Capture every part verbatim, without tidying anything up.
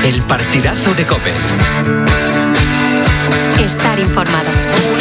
El partidazo de COPE. Estar informado.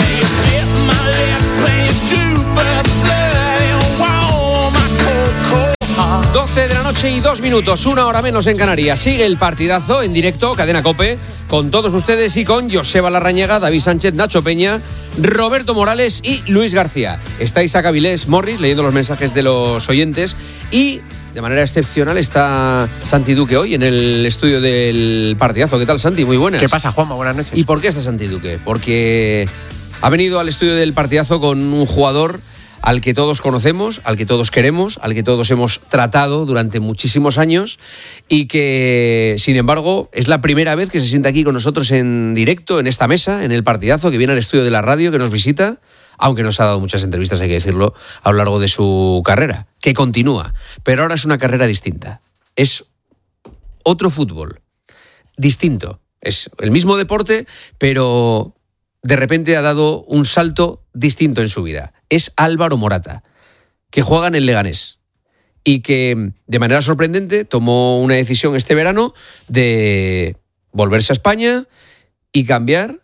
doce de la noche y dos minutos, una hora menos en Canarias. Sigue el partidazo en directo, Cadena COPE, con todos ustedes y con Joseba Larrañaga, David Sánchez, Nacho Peña, Roberto Morales y Luis García. Está Isaac Avilés Morris leyendo los mensajes de los oyentes y de manera excepcional está Santi Duque hoy en el estudio del partidazo. ¿Qué tal, Santi? Muy buenas. ¿Qué pasa, Juanma? Buenas noches. ¿Y por qué está Santi Duque? Porque ha venido al estudio del partidazo con un jugador al que todos conocemos, al que todos queremos, al que todos hemos tratado durante muchísimos años y que, sin embargo, es la primera vez que se sienta aquí con nosotros en directo, en esta mesa, en el partidazo, que viene al estudio de la radio, que nos visita, aunque nos ha dado muchas entrevistas, hay que decirlo, a lo largo de su carrera, que continúa. Pero ahora es una carrera distinta. Es otro fútbol, distinto. Es el mismo deporte, pero de repente ha dado un salto distinto en su vida. Es Álvaro Morata, que juega en el Leganés y que de manera sorprendente tomó una decisión este verano de volverse a España y cambiar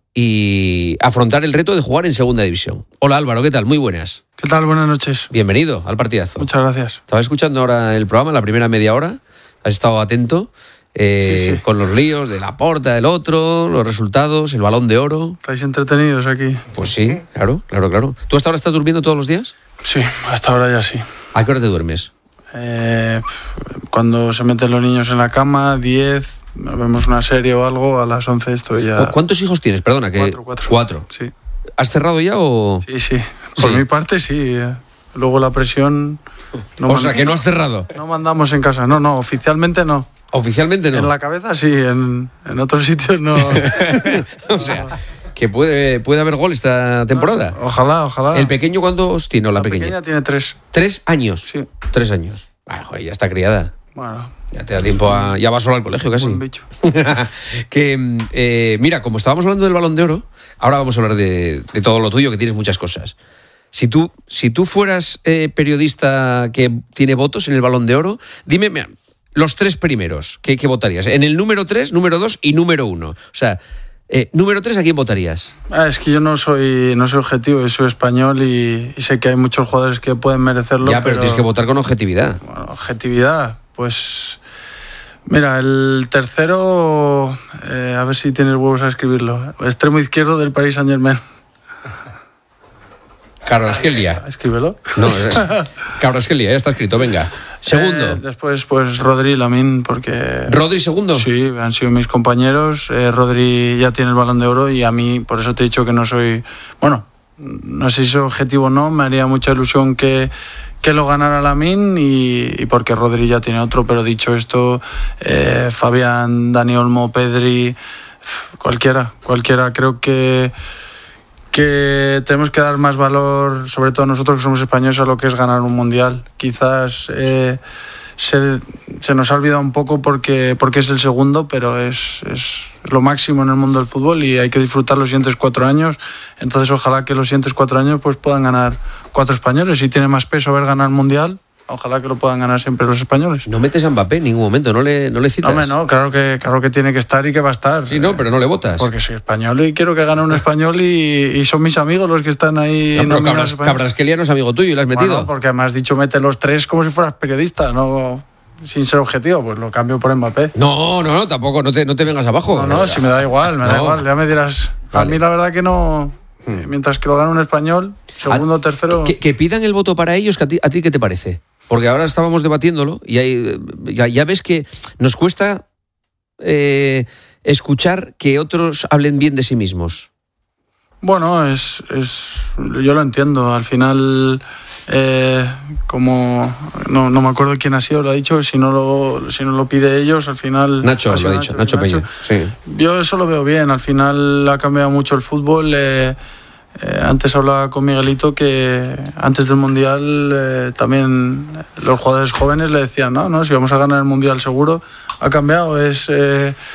y afrontar el reto de jugar en Segunda División. Hola Álvaro, ¿qué tal? Muy buenas. ¿Qué tal? Buenas noches. Bienvenido al partidazo. Muchas gracias. Estaba escuchando ahora el programa, la primera media hora, has estado atento. Eh, sí, sí. Con los líos de Laporta, del otro, los resultados, el Balón de Oro. ¿Estáis entretenidos aquí? Pues sí, claro, claro, claro. ¿Tú hasta ahora estás durmiendo todos los días? Sí, hasta ahora ya sí. ¿A qué hora te duermes? Eh, cuando se meten los niños en la cama, diez, vemos una serie o algo, a las once estoy ya. ¿Cuántos hijos tienes? Perdona, que Cuatro, cuatro. Cuatro. Sí. ¿Has cerrado ya o...? Sí, sí. Por sí. mi parte, sí. Luego la presión... No o sea, que no has cerrado. No mandamos en casa. No, no, oficialmente no. Oficialmente no. En la cabeza sí, en, en otros sitios no. O sea, que puede, puede haber gol esta temporada. No, ojalá, ojalá. ¿El pequeño cuántos tiene? La, la pequeña? pequeña tiene tres. ¿Tres años? Sí. Tres años. Ah, joder, ya está criada. Bueno. Ya te da tiempo a... Ya va solo al colegio casi. Buen bicho. Que, eh, mira, como estábamos hablando del Balón de Oro, ahora vamos a hablar de, de todo lo tuyo, que tienes muchas cosas. Si tú, si tú fueras eh, periodista que tiene votos en el Balón de Oro, dime... Mira, los tres primeros, ¿qué, qué votarías? En el número tres, número dos y número uno. O sea, eh, número tres, ¿a quién votarías? Ah, es que yo no soy, no soy objetivo, yo soy español y, y sé que hay muchos jugadores que pueden merecerlo. Ya, pero, pero tienes que votar con objetividad. Bueno, objetividad, pues... Mira, el tercero, eh, a ver si tienes huevos a escribirlo. Extremo izquierdo del Paris Saint-Germain. Kvaratskhelia. Escríbelo. No, Kvaratskhelia, ya está escrito, venga. Segundo. Eh, después, pues Rodri y Lamine, porque... ¿Rodri segundo? Sí, han sido mis compañeros. Eh, Rodri ya tiene el Balón de Oro y a mí, por eso te he dicho que no soy... Bueno, no sé si soy objetivo o no, me haría mucha ilusión que, que lo ganara Lamine y, y porque Rodri ya tiene otro, pero dicho esto, eh, Fabián, Dani Olmo, Pedri, cualquiera, cualquiera, creo que... que tenemos que dar más valor, sobre todo nosotros que somos españoles, a lo que es ganar un mundial. Quizás eh, se, se nos ha olvidado un poco porque, porque es el segundo, pero es, es lo máximo en el mundo del fútbol y hay que disfrutar los siguientes cuatro años. Entonces ojalá que los siguientes cuatro años pues, puedan ganar cuatro españoles. Si tiene más peso ver ganar el mundial, ojalá que lo puedan ganar siempre los españoles. No metes a Mbappé en ningún momento, no le, no le citas. No, hombre, no, claro que, claro que tiene que estar y que va a estar. Sí, no, pero no le votas. Porque soy español y quiero que gane un español y, y son mis amigos los que están ahí. No, pero Cabras, Kvaratskhelia no es amigo tuyo y lo has metido. Bueno, porque además has dicho mete los tres como si fueras periodista, no sin ser objetivo, pues lo cambio por Mbappé. No, no, no, tampoco, no te, no te vengas abajo. No, no, si me da igual, me no. da igual, ya me dirás. Vale. A mí la verdad que no, hmm. mientras que lo gane un español, segundo o tercero... Que, que pidan el voto para ellos, que a ti, ¿a ti qué te parece? Porque ahora estábamos debatiéndolo y hay, ya, ya ves que nos cuesta eh, escuchar que otros hablen bien de sí mismos. Bueno, es, es yo lo entiendo. Al final, eh, como no, no me acuerdo quién ha sido, lo ha dicho, si no lo, si no lo pide ellos, al final... Nacho lo ha dicho, Nacho, Nacho Peña. Sí. Yo eso lo veo bien. Al final ha cambiado mucho el fútbol. Eh, Eh, antes hablaba con Miguelito que antes del Mundial eh, también los jugadores jóvenes le decían no, no, si vamos a ganar el Mundial seguro. Ha cambiado, es eh,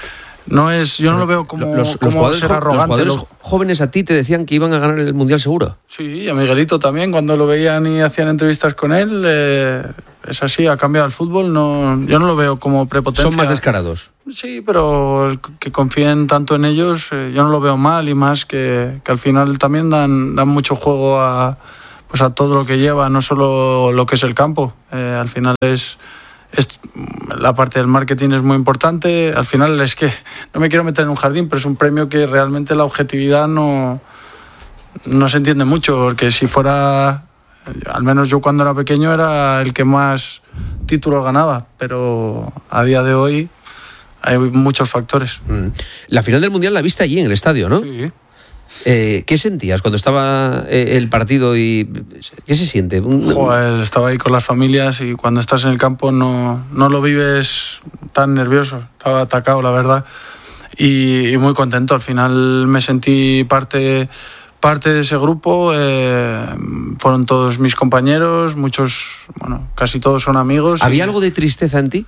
No es, yo no lo veo como, los, como los ser arrogante. Los jugadores lo... jóvenes a ti te decían que iban a ganar el Mundial seguro. Sí, y a Miguelito también, cuando lo veían y hacían entrevistas con él, eh, es así, ha cambiado el fútbol. No, yo no lo veo como prepotencia. Son más descarados. Sí, pero el que confíen tanto en ellos, eh, yo no lo veo mal, y más que, que al final también dan, dan mucho juego a, pues a todo lo que lleva, no solo lo que es el campo. Eh, al final es... Es, la parte del marketing es muy importante. Al final es que no me quiero meter en un jardín, pero es un premio que realmente la objetividad no, no se entiende mucho, porque si fuera, al menos yo cuando era pequeño era el que más títulos ganaba, pero a día de hoy hay muchos factores. La final del Mundial la viste allí en el estadio, ¿no? Sí. Eh, ¿Qué sentías cuando estaba eh, el partido y qué se siente? Joder, estaba ahí con las familias y cuando estás en el campo no, no lo vives tan nervioso. Estaba atacado, la verdad, y, y muy contento. Al final me sentí parte, parte de ese grupo. Eh, fueron todos mis compañeros, muchos, bueno, casi todos son amigos. ¿Había y, algo de tristeza en ti?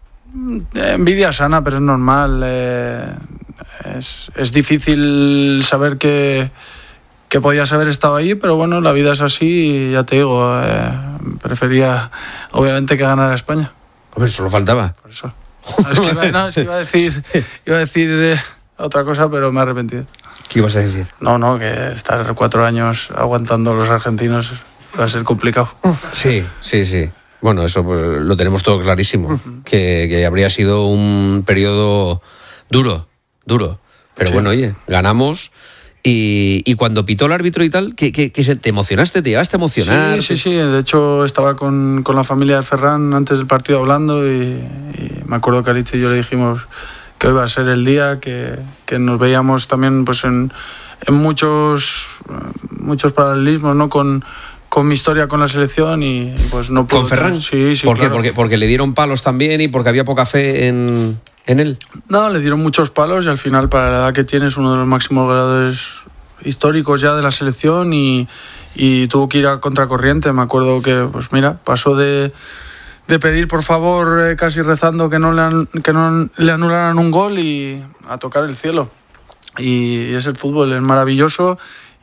Envidia sana, pero es normal. Eh, Es, es difícil saber que, que podías haber estado ahí, pero bueno, la vida es así y ya te digo, eh, prefería obviamente que ganara España. Hombre, solo faltaba. Por eso. No, es que iba, no, es que iba a decir, iba a decir eh, otra cosa, pero me he arrepentido. ¿Qué ibas a decir? No, no, que estar cuatro años aguantando a los argentinos iba a ser complicado. Sí, sí, sí. Bueno, eso pues, lo tenemos todo clarísimo, uh-huh. que, que habría sido un periodo duro. Duro, pero sí. Bueno, oye, ganamos y, y cuando pitó el árbitro y tal, ¿qué, qué, qué se, ¿te emocionaste? ¿Te llegaste a emocionar? Sí, sí, sí, de hecho estaba con, con la familia de Ferran antes del partido hablando y, y me acuerdo que a Aritz y yo le dijimos que hoy iba a ser el día, que, que nos veíamos también pues en, en muchos, muchos paralelismos, ¿no? Con, con mi historia con la selección y pues no puedo... ¿Con Ferran? Sí, sí, ¿Por claro. qué? Porque, porque le dieron palos también y porque había poca fe en... ¿En él? No, le dieron muchos palos y al final, para la edad que tiene, es uno de los máximos goleadores históricos ya de la selección y, y tuvo que ir a contracorriente. Me acuerdo que, pues mira, pasó de, de pedir por favor, eh, casi rezando que no, le an, que no le anularan un gol y a tocar el cielo. Y, y es el fútbol, es maravilloso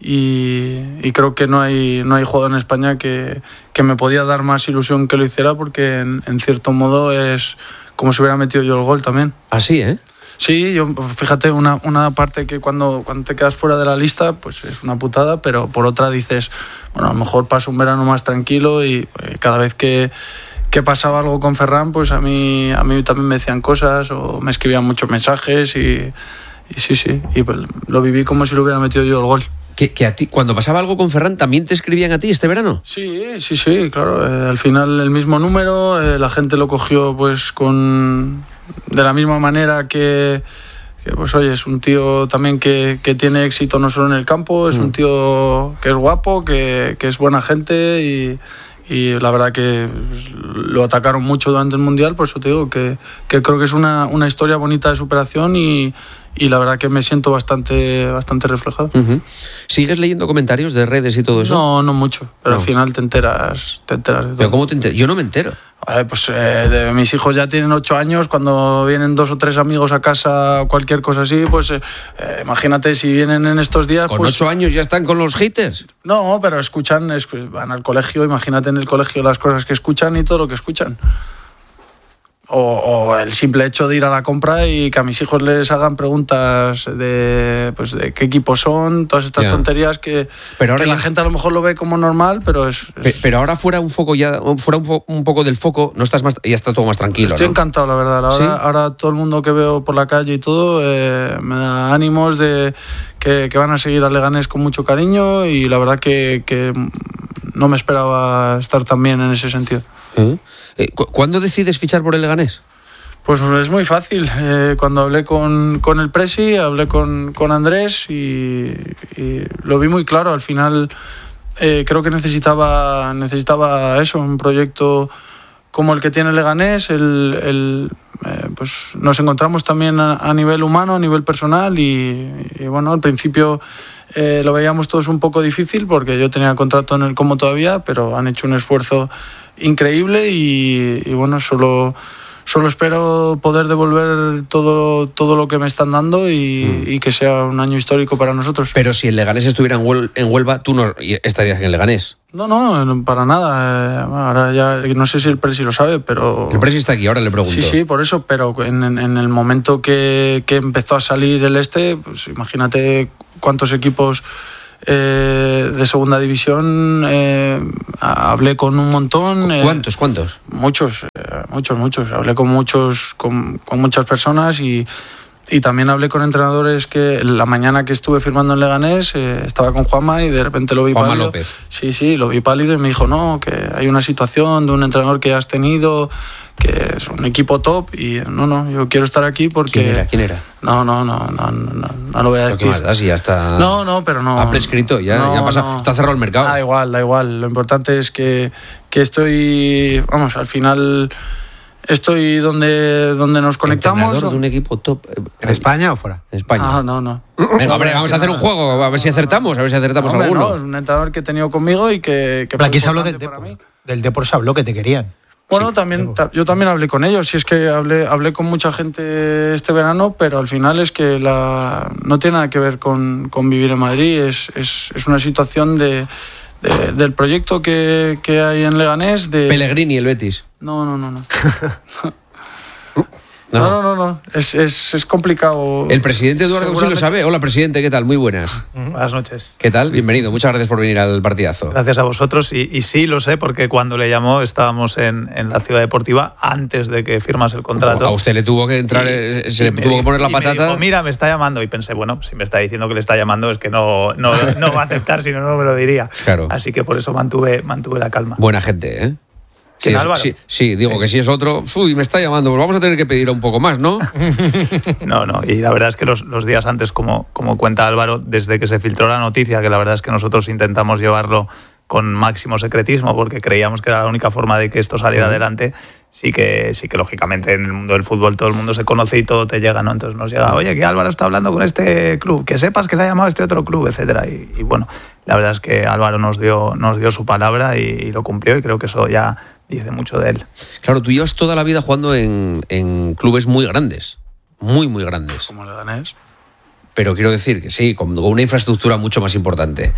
y, y creo que no hay, no hay jugador en España que, que me podía dar más ilusión que lo hiciera, porque en, en cierto modo es... como si hubiera metido yo el gol también. Así, ¿eh? Sí, yo, fíjate, una, una parte que cuando, cuando te quedas fuera de la lista, pues es una putada, pero por otra dices, bueno, a lo mejor paso un verano más tranquilo y eh, cada vez que, que pasaba algo con Ferran, pues a mí, a mí también me decían cosas o me escribían muchos mensajes y, y sí, sí, y pues lo viví como si lo hubiera metido yo el gol. ¿Que, que a ti, cuando pasaba algo con Ferran, también te escribían a ti este verano? Sí, sí, sí, claro. Eh, al final el mismo número, eh, la gente lo cogió pues con de la misma manera que, que pues oye, es un tío también que, que tiene éxito no solo en el campo, es mm. un tío que es guapo, que, que es buena gente y, y la verdad que lo atacaron mucho durante el Mundial, por eso te digo que, que creo que es una, una historia bonita de superación y Y la verdad que me siento bastante, bastante reflejado. Uh-huh. ¿Sigues leyendo comentarios de redes y todo eso? No, no mucho, pero no. Al final te enteras, te enteras de todo. ¿Pero cómo te enteras? Yo no me entero. Eh, pues eh, de, mis hijos ya tienen ocho años, cuando vienen dos o tres amigos a casa o cualquier cosa así, pues eh, eh, imagínate si vienen en estos días... ¿Con pues, ocho años ya están con los haters? No, pero escuchan, es, van al colegio, imagínate en el colegio las cosas que escuchan y todo lo que escuchan. O, o el simple hecho de ir a la compra y que a mis hijos les hagan preguntas de, pues, de qué equipo son, todas estas yeah. tonterías que, pero ahora que ya... la gente a lo mejor lo ve como normal, pero es... es... Pero ahora fuera un foco ya, fuera un, fo- un poco del foco, no estás más, ya está todo más tranquilo. Estoy ¿no? encantado, la verdad. Ahora, ¿sí? ahora todo el mundo que veo por la calle y todo eh, me da ánimos de que, que van a seguir a Leganés con mucho cariño y la verdad que, que no me esperaba estar tan bien en ese sentido. ¿Mm? ¿Cuándo decides fichar por el Leganés? Pues es muy fácil. Eh, cuando hablé con, con el Presi, hablé con, con Andrés y, y lo vi muy claro. Al final eh, creo que necesitaba, necesitaba eso, un proyecto como el que tiene el Leganés. El, el, eh, pues nos encontramos también a, a nivel humano, a nivel personal y, y bueno, al principio eh, lo veíamos todos un poco difícil porque yo tenía contrato en el Como todavía, pero han hecho un esfuerzo increíble y, y bueno, solo, solo espero poder devolver todo, todo lo que me están dando y, mm. y que sea un año histórico para nosotros. Pero si el Leganés estuviera en, Huel- en Huelva, tú no estarías en el Leganés. No, no, para nada. Ahora ya no sé si el Presi lo sabe, pero... El Presi está aquí, ahora le pregunto. Sí, sí, por eso, pero en, en, en el momento que, que empezó a salir el este, pues imagínate cuántos equipos eh, de segunda división eh, hablé con un montón. Eh, ¿Cuántos, cuántos? Muchos, eh, muchos, muchos. Hablé con muchos, con, con muchas personas y... Y también hablé con entrenadores que la mañana que estuve firmando en Leganés eh, estaba con Juanma y de repente lo vi Juanma pálido. López. Sí, sí, lo vi pálido y me dijo, no, que hay una situación de un entrenador que has tenido, que es un equipo top y no, no, yo quiero estar aquí porque... ¿Quién era? ¿Quién era? No, no, no, no, no, no lo voy a decir. ¿Qué más da si ya está...? No, no, pero no... Ha prescrito, ya, no, ya pasa, no. Está cerrado el mercado. Da igual, da igual. Lo importante es que, que estoy, vamos, al final... Estoy donde, donde nos conectamos. ¿Entrenador de un equipo top? ¿En España o fuera? En España. No, no, no. Venga, hombre, vamos a hacer un juego, a ver si acertamos, a ver si acertamos Hombre, alguno. no, es un entrenador que he tenido conmigo y que... que Pero aquí se habló importante del para Depor. mí. Del Depor se habló que te querían. Bueno, Sí, también, Depor. ta- yo también hablé con ellos, y es que hablé, hablé con mucha gente este verano, pero al final es que la, no tiene nada que ver con, con vivir en Madrid, es, es, es una situación de, de- del proyecto que, que hay en Leganés de... Pellegrini, el Betis. No, no, no, no. No. No, no, no, no. Es, es, es complicado. El presidente Eduardo sí lo Seguramente- sabe. Hola, presidente, ¿qué tal? Muy buenas. Buenas noches. ¿Qué tal? Bienvenido. Muchas gracias por venir al partidazo. Gracias a vosotros. Y, y sí, lo sé, porque cuando le llamó estábamos en, en la Ciudad Deportiva antes de que firmas el contrato. A usted le tuvo que entrar, Y- eh, se y le me tuvo di- que poner la y me patata. dijo, mira, me está llamando. Y pensé, bueno, si me está diciendo que le está llamando es que no, no, no va a aceptar, si no, no me lo diría. Claro. Así que por eso mantuve, mantuve la calma. Buena gente, ¿eh? ¿Quién, es- Álvaro? sí, sí, digo Sí. que si es otro, uy, me está llamando, pues vamos a tener que pedir un poco más, ¿no? No, no, y la verdad es que los, los días antes, como, como cuenta Álvaro, desde que se filtró la noticia, que la verdad es que nosotros intentamos llevarlo con máximo secretismo porque creíamos que era la única forma de que esto saliera Ujú. adelante, sí que, sí que lógicamente en el mundo del fútbol todo el mundo se conoce y todo te llega, ¿no? Entonces nos llega, oye, que Álvaro está hablando con este club, que sepas que le ha llamado este otro club, etcétera. Y, y bueno, la verdad es que Álvaro nos dio, nos dio su palabra y, y lo cumplió, y creo que eso ya dice mucho de él. Claro, tú llevas toda la vida jugando en, en clubes muy grandes, muy, muy grandes. Como Leganés. Pero quiero decir que sí, con, con una infraestructura mucho más importante.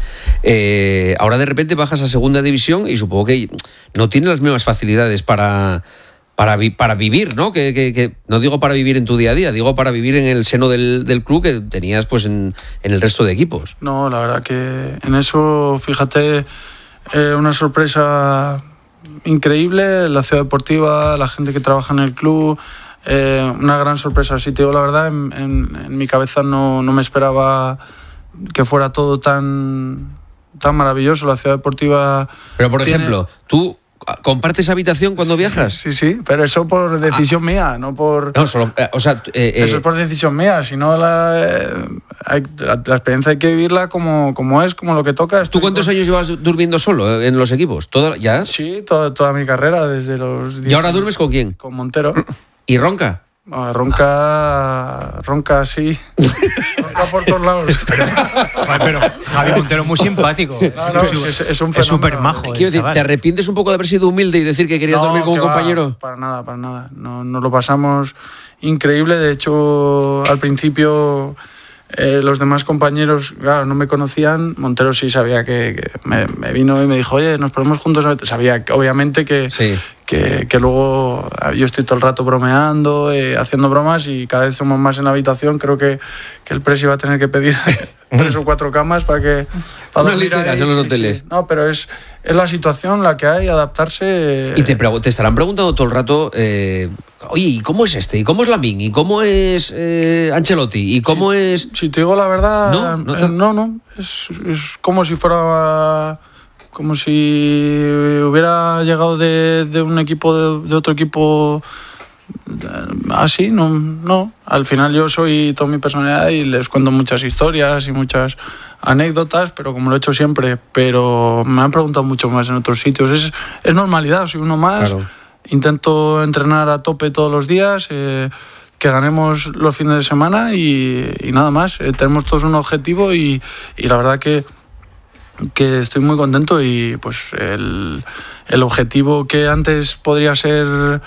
Eh, ahora de repente bajas a segunda división y supongo que no tienes las mismas facilidades para, para, vi- para vivir, ¿no? Que, que- que no digo para vivir en tu día a día, digo para vivir en el seno del, del club que tenías pues en, en el resto de equipos. No, la verdad que en eso, fíjate, eh, una sorpresa increíble, la ciudad deportiva, la gente que trabaja en el club, eh, una gran sorpresa. Si te digo la verdad, en, en- en mi cabeza no, no me esperaba que fuera todo tan, tan maravilloso. La ciudad deportiva... Pero por tiene- ejemplo, ¿tú compartes habitación cuando viajas? Sí, sí, pero eso por decisión mía, no por... No, solo, eh, o sea, eh, Eso eh, es por decisión mía, si no la, eh, hay- la, la experiencia hay que vivirla como, como es, como lo que toca. ¿tú Estoy cuántos con- años llevas durmiendo solo en los equipos? ¿Toda, ¿Ya? Sí, toda, toda mi carrera, desde los... ¿Y ahora duermes con quién? Con Montero. ¿Y ronca? Ah, ronca, ronca, sí. Ronca por todos lados. Joder, pero Javi Montero es muy simpático. No, no, es, es- es un Es fenómeno. súper majo. Quiero decir, chaval. ¿te arrepientes un poco de haber sido humilde y decir que querías No, dormir con un que va, compañero? para nada, para nada. No, nos lo pasamos increíble. De hecho, al principio eh, los demás compañeros, claro, no me conocían. Montero sí sabía que, que me, me vino y me dijo, oye, nos ponemos juntos. Sabía, que, obviamente, que, Sí. que, que luego yo estoy todo el rato bromeando, eh, haciendo bromas, y cada vez somos más en la habitación. Creo que, que el presi va a tener que pedir tres o cuatro camas para que... Para Unas dormir literas ahí, en los sí, hoteles. sí. No, pero es, es la situación la que hay, adaptarse. Y te, pregu- te estarán preguntando todo el rato, eh, oye, ¿y cómo es este? ¿Y cómo es Lamine? ¿Y cómo es eh, Ancelotti? ¿Y cómo es...? Si te digo la verdad, No, no eh, te- no, no, Es, es como si fuera... Como si hubiera llegado de, de un equipo, de, de otro equipo así, no, no. Al final yo soy toda mi personalidad y les cuento muchas historias y muchas anécdotas, pero como lo he hecho siempre. Pero me han preguntado mucho más en otros sitios. Es, es normalidad, soy uno más. Claro. Intento entrenar a tope todos los días, eh, que ganemos los fines de semana y, y nada más. Eh, tenemos todos un objetivo y, y la verdad que, que estoy muy contento, y pues el, el objetivo que antes podría ser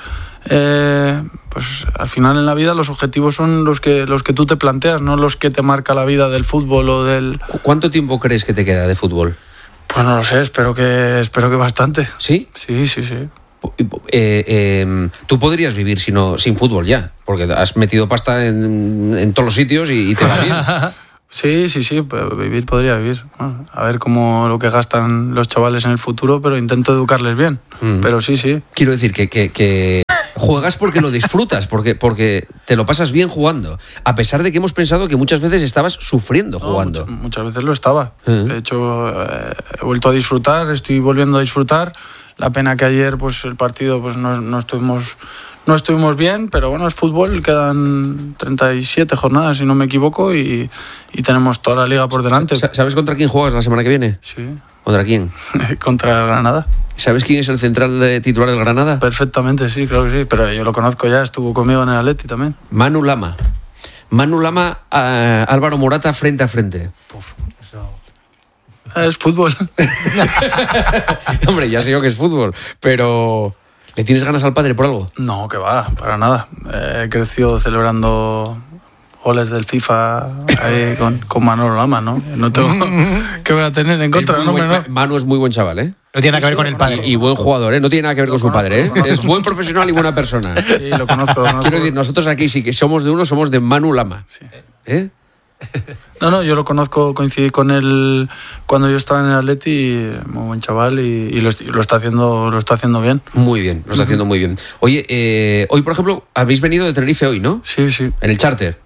eh, pues al final en la vida los objetivos son los que, los que tú te planteas, no los que te marca la vida del fútbol o del... ¿Cuánto tiempo crees que te queda de fútbol? Pues no lo sé, espero que, espero que bastante. ¿Sí? Sí, sí, sí. Eh, eh, tú podrías vivir sino, sin fútbol ya, porque has metido pasta en, en todos los sitios y, y te va bien. Sí, sí, sí, vivir podría vivir. Bueno, a ver cómo lo que gastan los chavales en el futuro, pero intento educarles bien. Mm. Pero sí, sí. Quiero decir que, que, que juegas porque lo disfrutas, porque, porque te lo pasas bien jugando, a pesar de que hemos pensado que muchas veces estabas sufriendo jugando. No, muchas, muchas veces lo estaba. Uh-huh. De hecho, eh, he vuelto a disfrutar, estoy volviendo a disfrutar. La pena que ayer pues el partido pues no, no estuvimos no estuvimos bien, pero bueno, es fútbol, quedan treinta y siete jornadas si no me equivoco y, y tenemos toda la liga por delante. ¿Sabes contra quién juegas la semana que viene? Sí. ¿Contra quién? Contra el Granada. ¿Sabes quién es el central de titular del Granada? Perfectamente, sí, claro que sí, pero yo lo conozco ya, estuvo conmigo en el Atleti también. Manu Lama. Manu Lama, uh, Álvaro Morata frente a frente. Uf, eso... Es fútbol. Hombre, ya sé yo que es fútbol, pero ¿le tienes ganas al padre por algo? No, que va, para nada. He crecido celebrando goles del FIFA ahí con, con Manolo Lama, ¿no? No tengo que voy a tener en contra. No, buen, no. Manu es muy buen chaval, ¿eh? No tiene nada que ver con el padre. Y, y buen jugador, ¿eh? No tiene nada que ver con su padre, ¿eh? Es buen profesional y buena persona. Sí, lo conozco, lo conozco. Quiero decir, nosotros aquí sí que somos de uno, somos de Manu Lama. Sí. ¿Eh? No, no, yo lo conozco, coincidí con él cuando yo estaba en el Atleti, muy buen chaval y, y lo, lo está haciendo lo está haciendo bien. Muy bien, lo está haciendo muy bien. Oye, eh, hoy por ejemplo, habéis venido de Tenerife hoy, ¿no? Sí, sí. En el charter.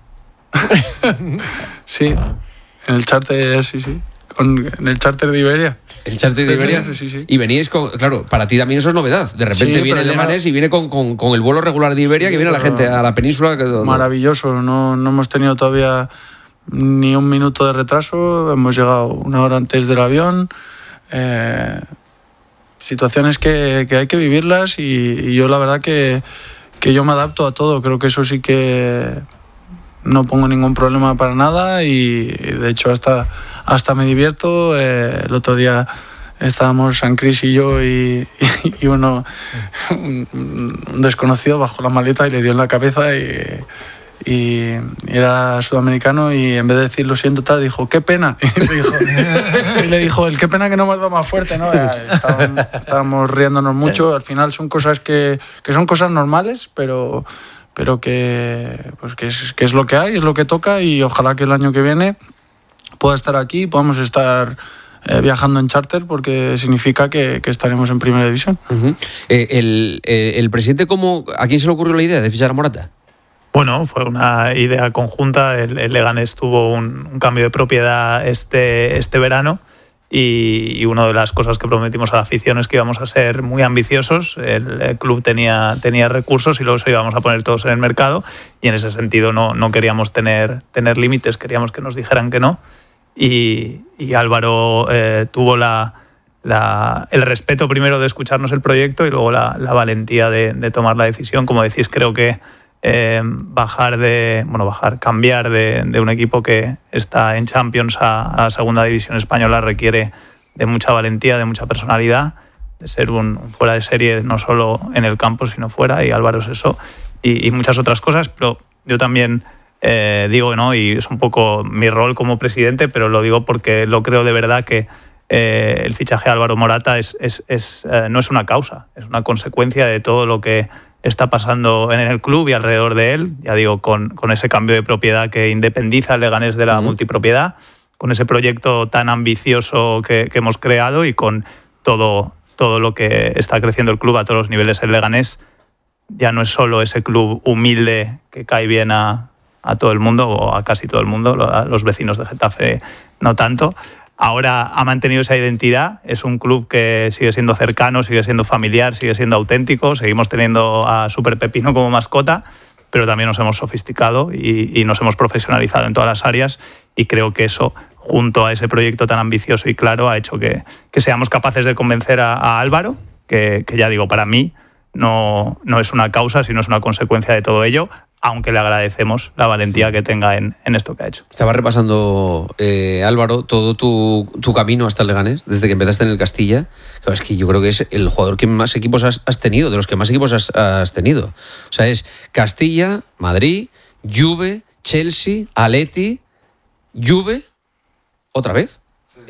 Sí, en el charter, sí, sí. Con, en el charter de Iberia. El charter de Iberia. Sí, sí. Y veníais con. Claro, para ti también eso es novedad. De repente sí, viene el Leganés y viene con, con, con el vuelo regular de Iberia, sí, que viene la gente a la península. Que, maravilloso, no, no hemos tenido todavía ni un minuto de retraso, hemos llegado una hora antes del avión. Eh, situaciones que, que hay que vivirlas y, y yo la verdad que, que yo me adapto a todo, creo que eso sí que no pongo ningún problema para nada y, y de hecho hasta, hasta me divierto. Eh, el otro día estábamos San Cris y yo y, y, y uno, un, un desconocido bajó la maleta y le dio en la cabeza y... y era sudamericano y en vez de decir lo siento tal dijo qué pena y le dijo, y le dijo el qué pena que no me has dado más fuerte, ¿no? Estábamos, estábamos riéndonos mucho, al final son cosas que, que son cosas normales pero, pero que, pues que, es, que es lo que hay, es lo que toca y ojalá que el año que viene pueda estar aquí, podamos estar eh, viajando en charter porque significa que, que estaremos en primera división. Uh-huh. eh, el, eh, el presidente, ¿cómo, ¿a quién se le ocurrió la idea de fichar a Morata? Bueno, fue una idea conjunta. El, el Leganés tuvo un, un cambio de propiedad este, este verano y, y una de las cosas que prometimos a la afición es que íbamos a ser muy ambiciosos. El, el club tenía, tenía recursos y luego se íbamos a poner todos en el mercado y en ese sentido no, no queríamos tener, tener límites, queríamos que nos dijeran que no. Y, y Álvaro eh, tuvo la, la, el respeto primero de escucharnos el proyecto y luego la, la valentía de, de tomar la decisión. Como decís, creo que Eh, bajar de, bueno, bajar, cambiar de, de un equipo que está en Champions a, a la segunda división española requiere de mucha valentía, de mucha personalidad, de ser un, un fuera de serie no solo en el campo sino fuera, y Álvaro es eso, y, y muchas otras cosas, pero yo también eh, digo, ¿no? Y es un poco mi rol como presidente, pero lo digo porque lo creo de verdad que eh, el fichaje de Álvaro Morata es, es, es, eh, no es una causa, es una consecuencia de todo lo que está pasando en el club y alrededor de él, ya digo, con, con ese cambio de propiedad que independiza al Leganés de la uh-huh. multipropiedad, con ese proyecto tan ambicioso que, que hemos creado y con todo, todo lo que está creciendo el club a todos los niveles. El Leganés ya no es solo ese club humilde que cae bien a, a todo el mundo o a casi todo el mundo, a los vecinos de Getafe no tanto. Ahora ha mantenido esa identidad, es un club que sigue siendo cercano, sigue siendo familiar, sigue siendo auténtico, seguimos teniendo a Super Pepino como mascota, pero también nos hemos sofisticado y, y nos hemos profesionalizado en todas las áreas y creo que eso, junto a ese proyecto tan ambicioso y claro, ha hecho que, que seamos capaces de convencer a, a Álvaro, que, que ya digo, para mí no, no es una causa, sino es una consecuencia de todo ello, aunque le agradecemos la valentía que tenga en, en esto que ha hecho. Estaba repasando, eh, Álvaro, todo tu, tu camino hasta el Leganés, desde que empezaste en el Castilla. Claro, es que yo creo que es el jugador que más equipos has, has tenido, de los que más equipos has, has tenido. O sea, es Castilla, Madrid, Juve, Chelsea, Atleti, Juve, otra vez,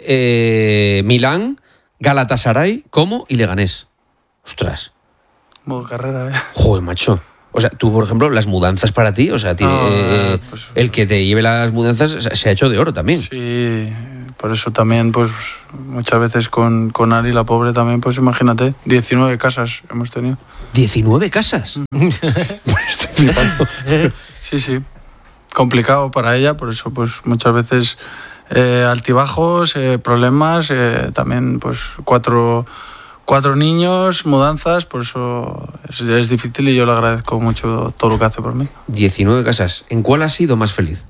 eh, Milán, Galatasaray, Como y Leganés. Ostras. Modo carrera, ¿eh? Joder, macho. O sea, tú, por ejemplo, las mudanzas para ti, o sea, tiene, No, eh, pues, el que te lleve las mudanzas se ha hecho de oro también. Sí, por eso también, pues muchas veces con, con Ari, la pobre también, pues imagínate, diecinueve casas hemos tenido. ¿diecinueve casas? Estoy flipando. Sí, sí, complicado para ella, por eso pues muchas veces eh, altibajos, eh, problemas, eh, también pues cuatro... Cuatro niños, mudanzas, por eso es, es difícil y yo le agradezco mucho todo lo que hace por mí. diecinueve casas. ¿En cuál has sido más feliz?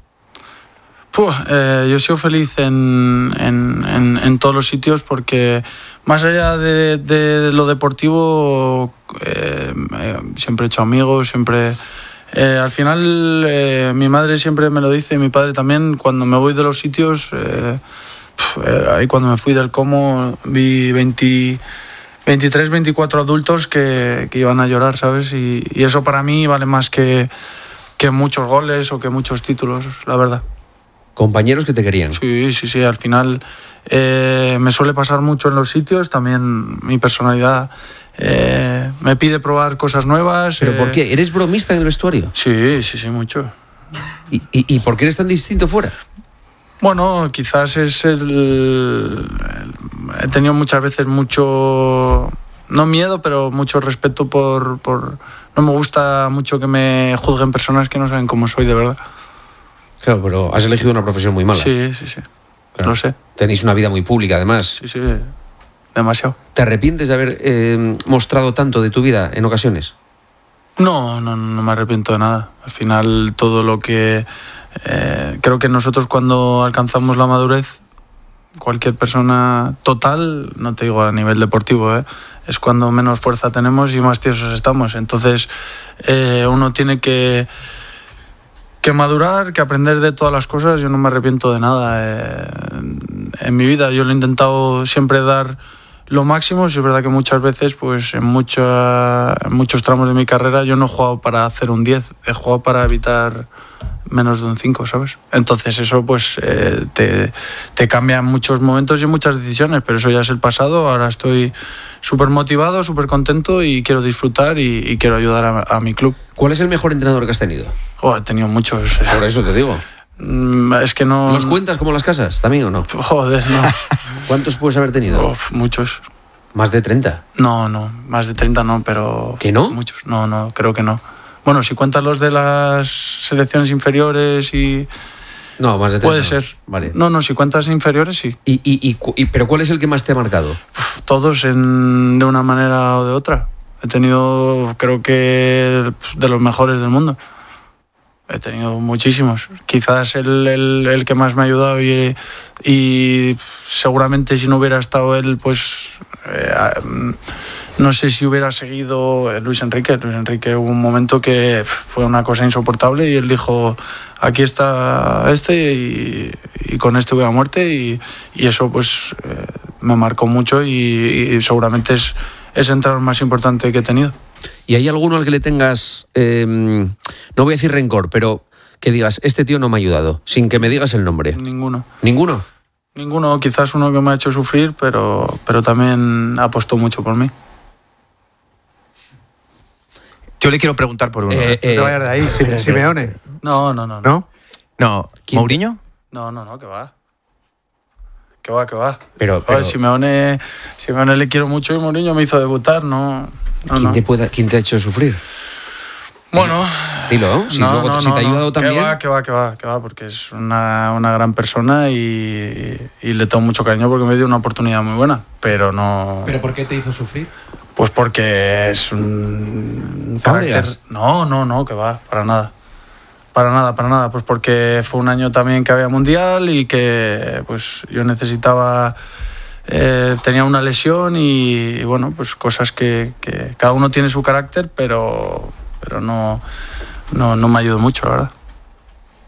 Puh, eh, yo he sido feliz en, en, en, en todos los sitios porque más allá de, de lo deportivo, eh, eh, siempre he hecho amigos, siempre... Eh, al final eh, mi madre siempre me lo dice y mi padre también, cuando me voy de los sitios, eh, pf, eh, ahí cuando me fui del Como vi veinte... veintitrés, veinticuatro adultos que, que iban a llorar, ¿sabes? Y, y eso para mí vale más que, que muchos goles o que muchos títulos, la verdad. Compañeros que te querían. Sí, sí, sí. Al final eh, me suele pasar mucho en los sitios. También mi personalidad eh, me pide probar cosas nuevas. ¿Pero eh, por qué? ¿Eres bromista en el vestuario? Sí, sí, sí, mucho. ¿Y, y, y por qué eres tan distinto fuera? Bueno, quizás es el, el... He tenido muchas veces mucho... No miedo, pero mucho respeto por, por... No me gusta mucho que me juzguen personas que no saben cómo soy de verdad. Claro, pero has elegido una profesión muy mala. Sí, sí, sí. Claro. Lo sé. Tenéis una vida muy pública, además. Sí, sí. Demasiado. ¿Te arrepientes de haber eh, mostrado tanto de tu vida en ocasiones? No, no, no me arrepiento de nada. Al final, todo lo que... Eh, creo que nosotros cuando alcanzamos la madurez, cualquier persona total, no te digo a nivel deportivo, ¿eh? Es cuando menos fuerza tenemos y más tiesos estamos. Entonces eh, uno tiene que, que madurar, que aprender de todas las cosas. Yo no me arrepiento de nada. Eh, en mi vida yo lo he intentado siempre dar lo máximo. Sí, es verdad que muchas veces, pues en, mucha, en muchos tramos de mi carrera yo no he jugado para hacer un diez, he jugado para evitar menos de un cinco, ¿sabes? Entonces eso pues eh, te, te cambia en muchos momentos y en muchas decisiones, pero eso ya es el pasado. Ahora estoy súper motivado, súper contento y quiero disfrutar y, y quiero ayudar a, a mi club. ¿Cuál es el mejor entrenador que has tenido? Oh, he tenido muchos. Por eso te digo. Es que no... ¿Los cuentas como las casas también o no? Joder, no. ¿Cuántos puedes haber tenido? Uf, muchos. ¿Más de treinta? No, no, más de treinta no, pero... ¿Que no? Muchos, no, no, creo que no. Bueno, si cuentas los de las selecciones inferiores y... No, más de treinta. Puede no. ser. Vale. No, no, si cuentas inferiores sí. ¿Y, y, y, y, ¿Pero cuál es el que más te ha marcado? Uf, todos en, de una manera o de otra. He tenido, creo que, de los mejores del mundo. He tenido muchísimos. Quizás el, el, el que más me ha ayudado y, y seguramente si no hubiera estado él, pues eh, no sé si hubiera seguido Luis Enrique. Luis Enrique hubo un momento que fue una cosa insoportable y él dijo, aquí está este y, y con este voy a muerte y, y eso pues eh, me marcó mucho y, y seguramente es, es el entrenador más importante que he tenido. ¿Y hay alguno al que le tengas, eh, no voy a decir rencor, pero que digas, este tío no me ha ayudado, sin que me digas el nombre? Ninguno. ¿Ninguno? Ninguno, quizás uno que me ha hecho sufrir, pero, pero también apostó mucho por mí. Yo le quiero preguntar por uno. Eh, No te eh, vayas de ahí, Sim- Simeone. No, no, no. No, ¿No? No, ¿Quién te- ¿Mourinho? no, no, no, que va. Que va, que va. Pero, Joder, pero Simeone, Simeone le quiero mucho y Mourinho me hizo debutar, no... no, ¿quién, no. te pueda, ¿quién te ha hecho sufrir? Bueno... Dilo, si, no, luego, no, si no, te ha ayudado no. también. Que va, que va, que va, que va, porque es una, una gran persona y, y le tengo mucho cariño porque me dio una oportunidad muy buena, pero no... ¿Pero por qué te hizo sufrir? Pues porque es un ¿Fábregas? carácter... No, no, no, que va, para nada. Para nada, para nada. Pues porque fue un año también que había mundial y que pues yo necesitaba... Eh, tenía una lesión y, y bueno, pues cosas que, que cada uno tiene su carácter, pero, pero no, no, no me ayudó mucho, la verdad.